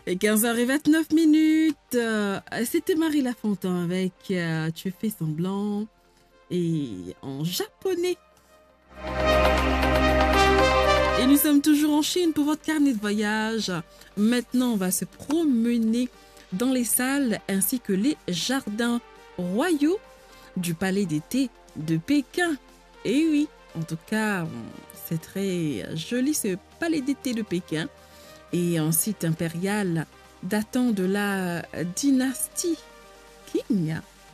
Et 15h29. C'était Marie Lafontaine avec Tu fais semblant et en japonais. Et nous sommes toujours en Chine pour votre carnet de voyage. Maintenant, on va se promener dans les salles ainsi que les jardins royaux du palais d'été de Pékin. Et oui, en tout cas, c'est très joli ce palais d'été de Pékin et un site impérial datant de la dynastie Qing.